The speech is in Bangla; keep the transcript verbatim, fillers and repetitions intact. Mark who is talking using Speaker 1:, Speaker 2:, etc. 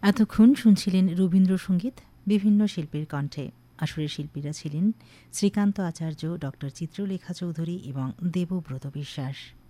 Speaker 1: এতক্ষণ শুনছিলেন রবীন্দ্রসঙ্গীত বিভিন্ন শিল্পীর কণ্ঠে। আসরের শিল্পীরা ছিলেন শ্রীকান্ত আচার্য, ডক্টর চিত্রলেখা চৌধুরী এবং দেবব্রত বিশ্বাস।